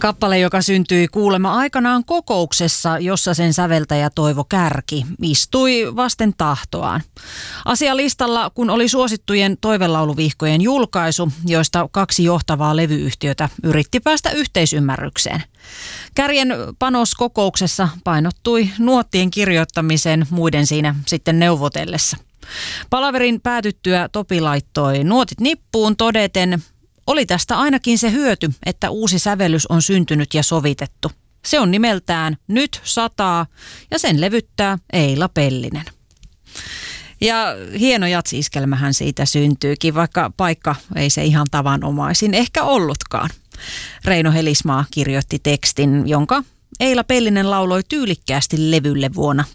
Kappale, joka syntyi kuulemma aikanaan kokouksessa, jossa sen säveltäjä Toivo Kärki istui vasten tahtoaan. Asialistalla, kun oli suosittujen toivelauluvihkojen julkaisu, joista 2 johtavaa levyyhtiötä yritti päästä yhteisymmärrykseen. Kärjen panos kokouksessa painottui nuottien kirjoittamisen muiden siinä sitten neuvotellessa. Palaverin päätyttyä Topi laittoi nuotit nippuun todeten: oli tästä ainakin se hyöty, että uusi sävellys on syntynyt ja sovitettu. Se on nimeltään Nyt sataa ja sen levyttää Eila Pellinen. Ja hieno jatsi-iskelmähän siitä syntyykin, vaikka paikka ei se ihan tavanomaisin ehkä ollutkaan. Reino Helismaa kirjoitti tekstin, jonka Eila Pellinen lauloi tyylikkäästi levylle vuonna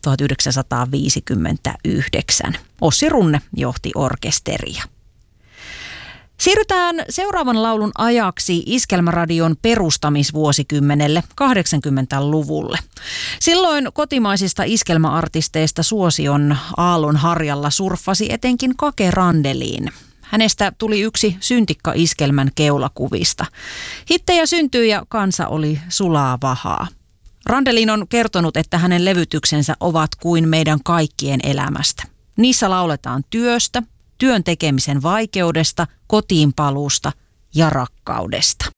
1959. Ossi Runne johti orkesteria. Siirrytään seuraavan laulun ajaksi Iskelmäradion perustamisvuosikymmenelle 80-luvulle. Silloin kotimaisista iskelmäartisteista suosion aallon harjalla surffasi etenkin Kake Randelin. Hänestä tuli yksi syntikka-iskelmän keulakuvista. Hittejä syntyi ja kansa oli sulaa vahaa. Randelin on kertonut, että hänen levytyksensä ovat kuin meidän kaikkien elämästä. Niissä lauletaan työstä, työn tekemisen vaikeudesta, kotiinpaluusta ja rakkaudesta.